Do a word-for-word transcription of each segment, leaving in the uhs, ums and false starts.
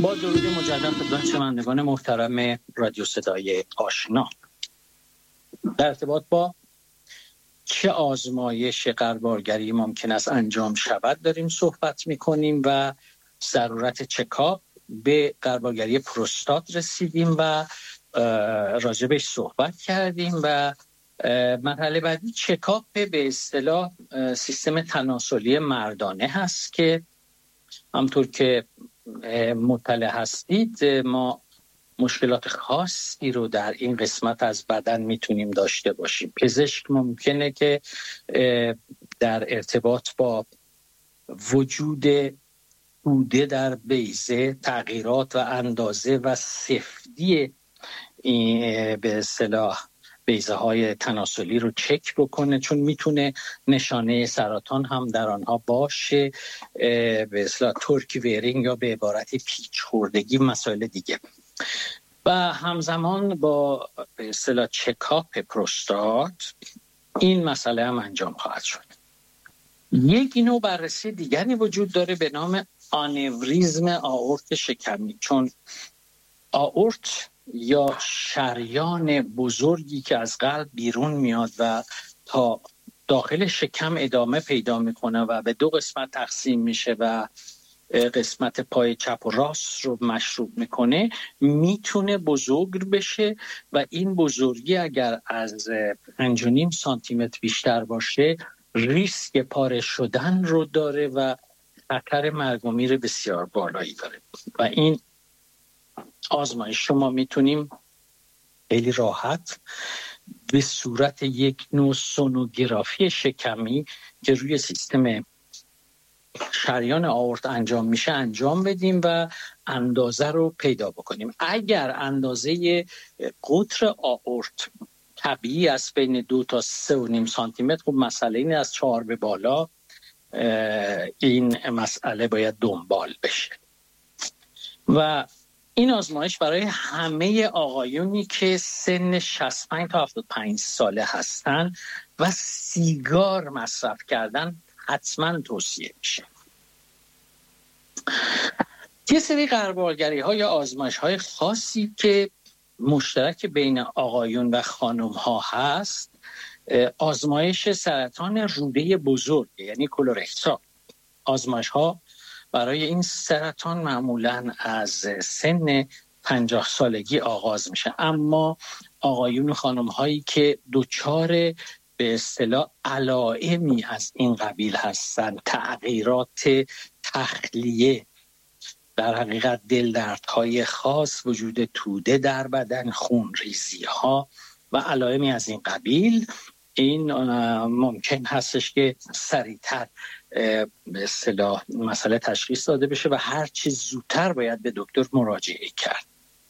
با درود مجدد خدمت شنوندگان محترم رادیو صدای آشنا، در ارتباط با چه آزمایش غربالگری ممکن است انجام شود داریم صحبت می‌کنیم و ضرورت چکاپ به غربالگری پروستات رسیدیم و راجبش صحبت کردیم و مرحله بعدی چکاپ به اصطلاح سیستم تناسلی مردانه هست که همطور که مطلع هستید ما مشکلات خاصی رو در این قسمت از بدن میتونیم داشته باشیم. پزشک ممکنه که در ارتباط با وجود توده در بیضه، تغییرات و اندازه و سفتی این به اصطلاح بیضه های تناسلی رو چک بکنه، چون میتونه نشانه سرطان هم در آنها باشه، به اصطلاح تورک ویرینگ یا به عبارتی پیچ خوردگی، مسائل دیگه. و همزمان با به اصطلاح چکاپ پروستات این مسئله هم انجام خواهد شد. یک نوع بررسی دیگری وجود داره به نام آنوریزم آئورت شکمی، چون آئورت یا شریان بزرگی که از قلب بیرون میاد و تا داخل شکم ادامه پیدا میکنه و به دو قسمت تقسیم میشه و قسمت پای چپ و راست رو مشروط میکنه، میتونه بزرگ بشه و این بزرگی اگر از پنج و نیم سانتی متر بیشتر باشه ریسک پاره شدن رو داره و خطر مرگ و میر بسیار بالایی داره. و این آزمایش شما میتونیم خیلی راحت به صورت یک نوع سونوگرافی شکمی که روی سیستم شریان آئورت انجام میشه انجام بدیم و اندازه رو پیدا بکنیم. اگر اندازه قطر آئورت طبیعی از بین دو تا سه و نیم سانتی متر، خب مسئله اینه از چهار به بالا این مسئله باید دنبال بشه. و این آزمایش برای همه آقایونی که سن شصت و پنج تا هفتاد و پنج ساله هستن و سیگار مصرف کردن حتما توصیه میشه. یه سری غربالگری ها یا آزمایش های خاصی که مشترک بین آقایون و خانم ها هست، آزمایش سرطان روده بزرگ یعنی کولورکتال. آزمایش ها برای این سرطان معمولاً از سن پنجاه سالگی آغاز میشه، اما آقایون و خانم هایی که دچار به اصطلاح علائمی از این قبیل هستند، تغییرات تخلیه، در حقیقت دل دردهای خاص، وجود توده در بدن، خونریزی ها و علائمی از این قبیل، این ممکن هستش که سریعتر به اصطلاح مسئله تشخیص داده بشه و هر چیز زودتر باید به دکتر مراجعه کرد.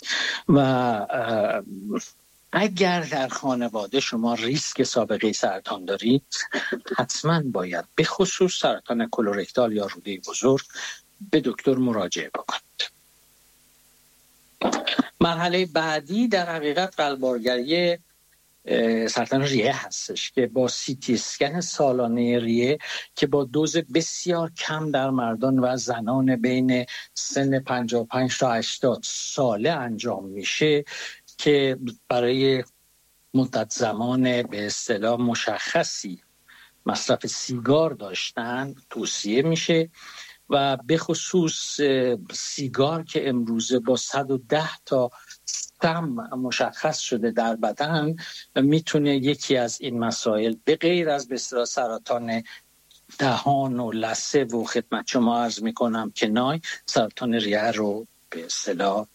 و اگر در خانواده شما ریسک سابقه سرطان دارید، حتما باید به خصوص سرطان کولورکتال یا روده بزرگ به دکتر مراجعه بکنید. مرحله بعدی در حقیقت غربالگری سرطان ریه هستش که با سی تی اسکن سالانه ریه که با دوز بسیار کم در مردان و زنان بین سن پنجاه و پنج تا هشتاد ساله انجام میشه، که برای مدت زمان به اصطلاح مشخصی مصرف سیگار داشتن توصیه میشه. و به خصوص سیگار که امروزه با صد و ده تا سم مشخص شده در بدن، میتونه یکی از این مسائل به غیر از به اصطلاح سرطان دهان و لثه و خدمت شما عرض میکنم که نای سرطان ریه رو به اصطلاح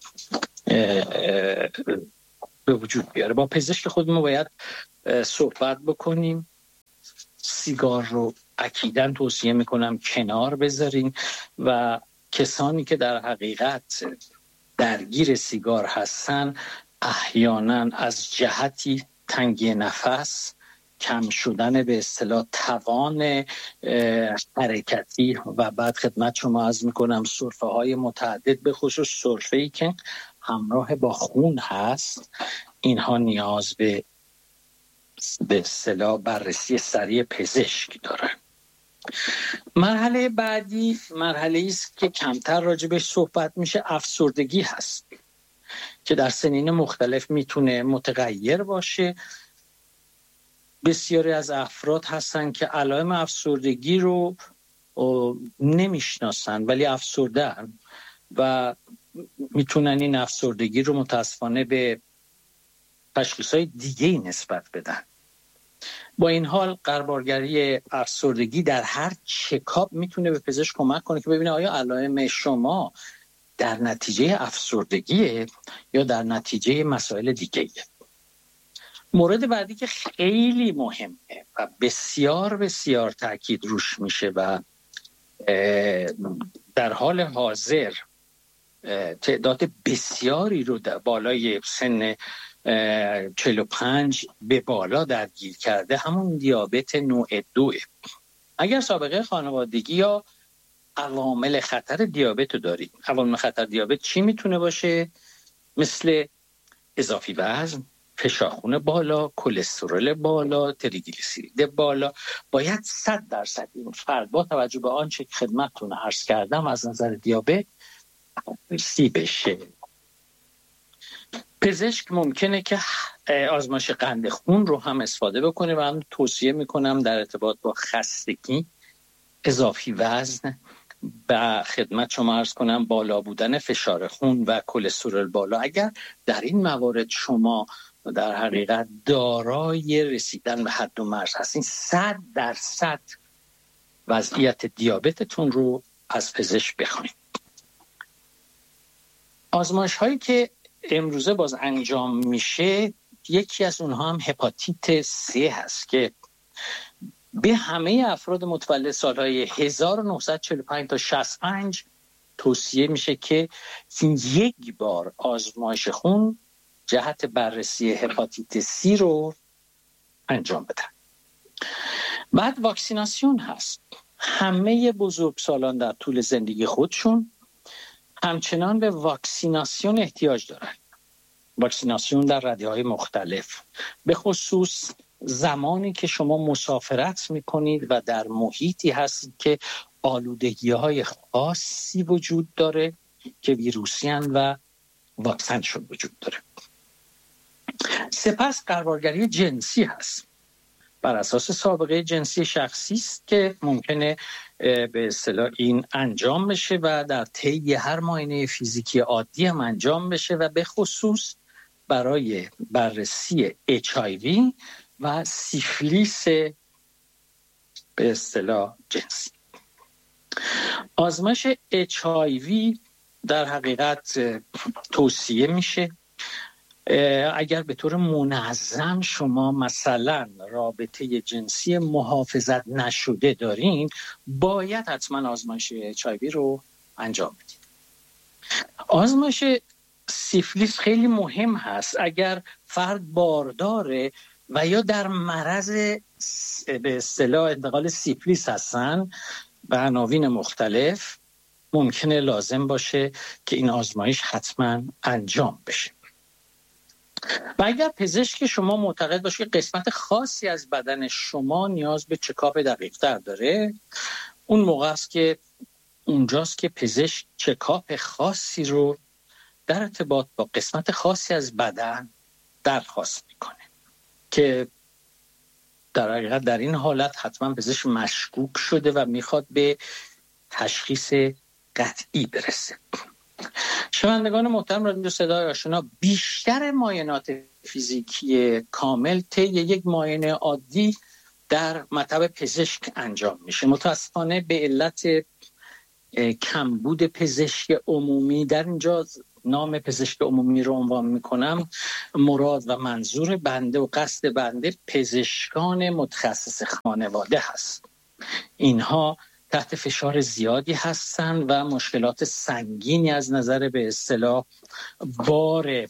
به وجود بیاره. با پزشک خودمون باید صحبت بکنیم. سیگار رو اکیداً توصیه میکنم کنار بذارین و کسانی که در حقیقت درگیر سیگار هستن احیانا از جهتی تنگی نفس، کم شدن به اصطلاح توان حرکتی و بعد خدمت شما عرض میکنم سرفه های متعدد، به خصوص سرفه‌ای که همراه با خون هست، اینها نیاز به به اصطلاح بررسی سریع پزشک دارن. مرحله بعدی مرحله است که کمتر راجبش صحبت میشه، افسردگی هست که در سنین مختلف میتونه متغیر باشه. بسیاری از افراد هستن که علائم افسردگی رو نمیشناسن ولی افسرده‌اند و میتونن این افسردگی رو متاسفانه به تشخیص‌های دیگه‌ای نسبت بدن. با این حال غربالگری افسردگی در هر چکاپ میتونه به پزشک کمک کنه که ببینه آیا علائم شما در نتیجه افسردگیه یا در نتیجه مسائل دیگه‌ایه. مورد بعدی که خیلی مهمه و بسیار بسیار تاکید روش میشه و در حال حاضر تعداد بسیاری رو در بالای سن چهل و پنج به بالا درگیر کرده، همون دیابت نوع دوه. اگر سابقه خانوادگی یا عوامل خطر دیابت رو دارید، عوامل خطر دیابت چی میتونه باشه؟ مثل اضافی وزن، فشار خون بالا، کلسترول بالا، تریگلیسیرید بالا. باید صد درصد این فرد با توجه به آنچه که خدمتتون عرض کردم از نظر دیابت بررسی بشه. پزشک ممکنه که آزمایش قند خون رو هم استفاده بکنه و هم توصیه میکنم در ارتباط با خستگی، اضافی وزن و خدمت شما عرض کنم بالا بودن فشار خون و کلسترول بالا. اگر در این موارد شما در حقیقت دارای رسیدن به حد و مرز هستین، صد درصد وضعیت دیابتتون رو از پزشک بخواید. آزمایش هایی که امروزه باز انجام میشه، یکی از اونها هم هپاتیت سه هست که به همه افراد متولد سالهای هزار و نهصد و چهل و پنج تا شصت و پنج توصیه میشه که یک بار آزمایش خون جهت بررسی هپاتیت سی رو انجام بدن. بعد واکسیناسیون هست. همه بزرگسالان در طول زندگی خودشون همچنان به واکسیناسیون احتیاج دارن. واکسیناسیون در رده‌های مختلف، به خصوص زمانی که شما مسافرت میکنید و در محیطی هستید که آلودگی‌های خاصی وجود داره که ویروسیان و واکسنشون وجود داره. سپس غربالگری جنسی هست. بر اساس سابقه جنسی شخصی است که ممکنه به اصطلاح این انجام بشه و در طی هر معاینه فیزیکی عادی هم انجام بشه و به خصوص برای بررسی اچ آی وی و سیفلیس به اصطلاح جنسی. آزمایش اچ آی وی در حقیقت توصیه میشه اگر به طور منظم شما مثلا رابطه جنسی محافظت نشده دارین، باید حتما آزمایش اچ آی وی رو انجام بدید. آزمایش سیفلیس خیلی مهم هست. اگر فرد بارداره و یا در معرض به اصطلاح انتقال سیفلیس هستن به عناوین مختلف، ممکنه لازم باشه که این آزمایش حتما انجام بشه. و اگر پزشک شما معتقد باشه که قسمت خاصی از بدن شما نیاز به چکاپ دقیق‌تر داره، اون موقع است که اونجاست که پزشک چکاپ خاصی رو در ارتباط با قسمت خاصی از بدن درخواست میکنه که در حقیقت در این حالت حتما پزشک مشکوک شده و میخواد به تشخیص قطعی برسه. شنوندگان محترم رادیو صدای آشنا، بیشتر معاینات فیزیکی کامل طی یک معاینه عادی در مطب پزشک انجام میشه. متاسفانه به علت کمبود پزشک عمومی، در اینجا نام پزشک عمومی رو عنوان میکنم، مراد و منظور بنده و قصد بنده پزشکان متخصص خانواده هست. اینها تحت فشار زیادی هستن و مشکلات سنگینی از نظر به اصطلاح بار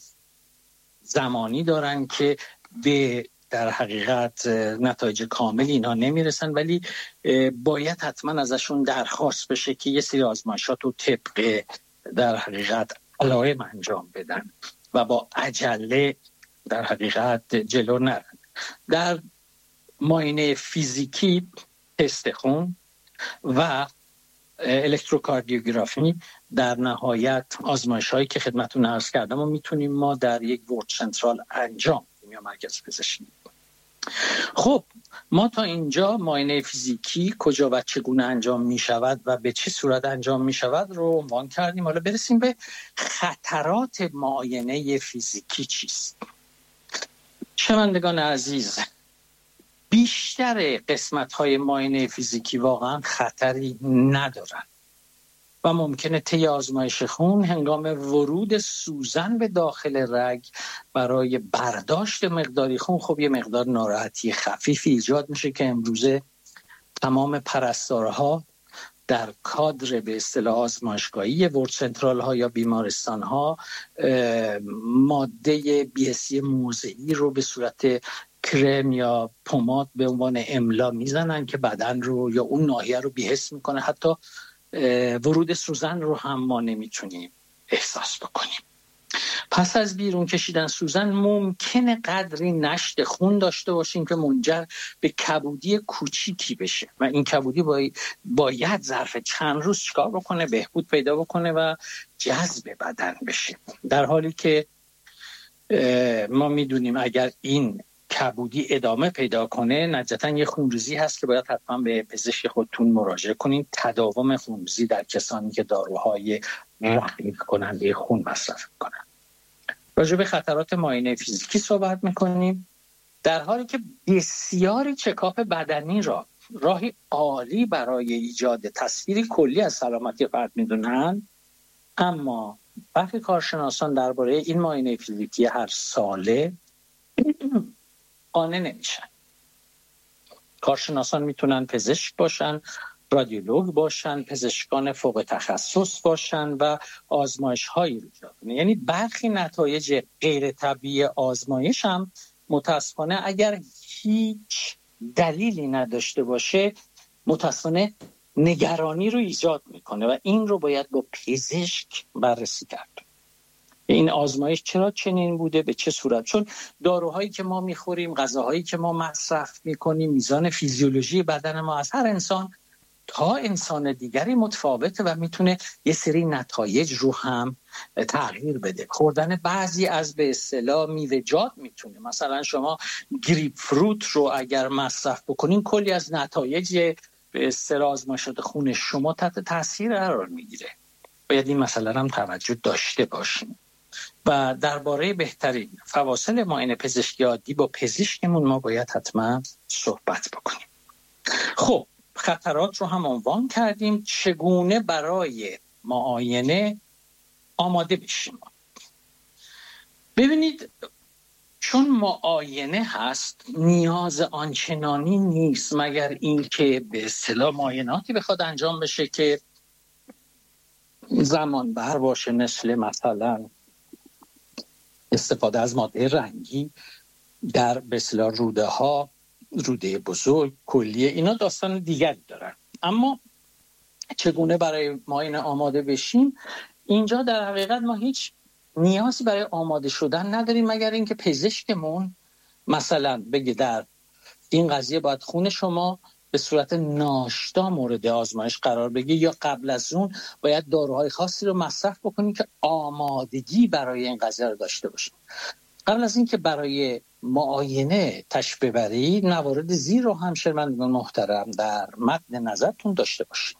زمانی دارن که به در حقیقت نتایج کاملی اینا نمیرسن، ولی باید حتما ازشون درخواست بشه که یه سری آزمایشات رو طبق در حقیقت علائم انجام بدن و با عجله در حقیقت جلو نرن. در معاینه فیزیکی تست خون، و الکتروکاردیوگرافی. در نهایت آزمایش هایی که خدمتتون عرض کردم و میتونیم ما در یک ورد سنترال انجام بدیم یا مرکز پزشکی. خب ما تا اینجا معاینه فیزیکی کجا و چگونه انجام می شود و به چه صورت انجام می شود رو عنوان کردیم. حالا برسیم به خطرات معاینه فیزیکی چیست. شنوندگان عزیز، بیشتر قسمت های معاینه فیزیکی واقعا خطری ندارن و ممکنه طی آزمایش خون هنگام ورود سوزن به داخل رگ برای برداشت مقداری خون خب یه مقدار ناراحتی خفیفی ایجاد میشه که امروزه تمام پرستارها در کادر به اصطلاح آزمایشگاهی ورد سنترال ها یا بیمارستان ها ماده بی اسی موضعی رو به صورت کرم یا پماد به عنوان املا میزنن که بدن رو یا اون ناحیه رو بی‌حس میکنه. حتی ورود سوزن رو هم ما نمیتونیم احساس بکنیم. پس از بیرون کشیدن سوزن ممکنه قدری نشت خون داشته باشیم که منجر به کبودی کوچیکی بشه و این کبودی باید, باید ظرف چند روز چیکار بکنه؟ بهبود پیدا بکنه و جذب بدن بشه. در حالی که ما میدونیم اگر این کبودی ادامه پیدا کنه نتیجتاً یه خونریزی هست که باید حتما به پزشک خودتون مراجعه کنین. تداوم خونریزی در کسانی که داروهای رقیق کننده خون مصرف کنن. راجع به خطرات معاینه فیزیکی صحبت میکنیم، در حالی که بسیاری چکاپ بدنی را راهی عالی برای ایجاد تصویری کلی از سلامتی فرد میدونن، اما برخی کارشناسان درباره این معاینه فیزیکی هر ساله قانع نمیشن. کارشناسان میتونن پزشک باشن، رادیولوگ باشن، پزشکان فوق تخصص باشن و آزمایش هایی رو دارن. یعنی برخی نتایج غیر طبیعی آزمایش هم متاسفانه اگر هیچ دلیلی نداشته باشه متاسفانه نگرانی رو ایجاد میکنه و این رو باید با پزشک بررسی کرد. این آزمایش چرا چنین بوده، به چه صورت؟ چون داروهایی که ما میخوریم، غذاهایی که ما مصرف میکنیم، میزان فیزیولوژی بدن ما از هر انسان تا انسان دیگری متفاوته و میتونه یه سری نتایج رو هم تغییر بده. خوردن بعضی از به اصطلاح میوه‌جات میتونه، مثلا شما گریپ فروت رو اگر مصرف بکنین کلی از نتایج به اصطلاح آزمایشات خون شما تحت تاثیر قرار میگیره. باید این مسئله هم توجه داشته باشیم. و درباره بهترین فواصل معاینه پزشکی عادی با پزشکمون ما باید حتما صحبت بکنیم. خب خطرات رو هم عنوان کردیم. چگونه برای معاینه آماده بشیم؟ ببینید، چون معاینه هست نیاز آنچنانی نیست مگر اینکه به اصطلاح معایناتی بخواد انجام بشه که زمان بر باشه، مثل مثلا استفاده از ماده رنگی در به اصطلاح روده ها، روده بزرگ، کلیه، اینا داستان دیگری دارن. اما چگونه برای معاینه آماده بشیم؟ اینجا در حقیقت ما هیچ نیازی برای آماده شدن نداریم مگر اینکه پزشکمون مثلا بگه در این قضیه باید خون شما به صورت ناشتا مورد آزمایش قرار بگیره یا قبل از اون باید داروهای خاصی رو مصرف بکنیم که آمادگی برای این قضیه رو داشته باشیم. قبل از اینکه برای معاینه تشریف ببرید موارد زیر رو هم شنوندگان محترم در متن نظرتون داشته باشید.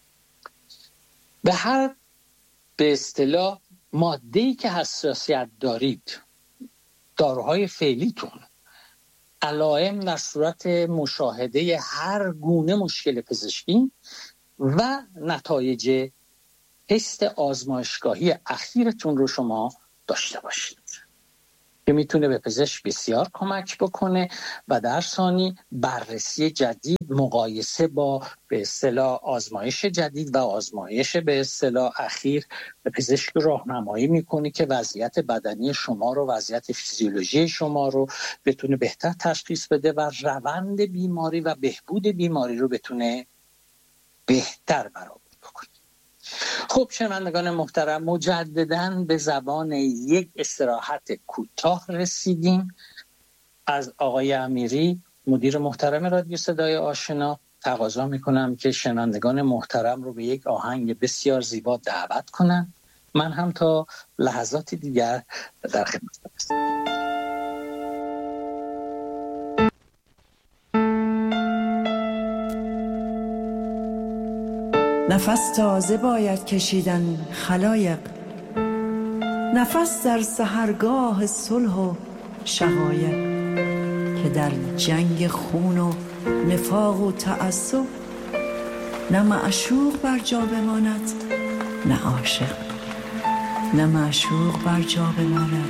به هر به اصطلاح ماده‌ای که حساسیت دارید، داروهای فعلیتون علائم در صورت مشاهده هر گونه مشکل پزشکی و نتایج تست آزمایشگاهی اخیرتون رو شما داشته باشید که میتونه به پزشک بسیار کمک بکنه و در ثانی بررسی جدید، مقایسه با به اصطلاح آزمایش جدید و آزمایش به اصطلاح اخیر به پزشک راهنمایی میکنه که وضعیت بدنی شما رو، وضعیت فیزیولوژی شما رو بتونه بهتر تشخیص بده و روند بیماری و بهبود بیماری رو بتونه بهتر برآورد بکنه. خب شنوندگان محترم، مجدداً به زبان یک استراحت کوتاه رسیدیم. از آقای امیری مدیر محترم رادیو صدای آشنا تقاضا میکنم که شنوندگان محترم رو به یک آهنگ بسیار زیبا دعوت کنن. من هم تا لحظاتی دیگر در خدمت هستم. نفس تازه باید کشیدن خلایق، نفس در سحرگاه صلح و شقایق، که در جنگ خون و نفاق و تعصب نه معشوق بر جا بماند نه عاشق، نه معشوق بر جا بماند